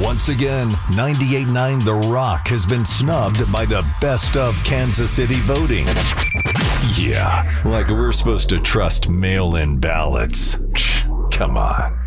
Once again, 98.9 The Rock has been snubbed by the Best of Kansas City voting. Yeah, like we're supposed to trust mail-in ballots. Come on.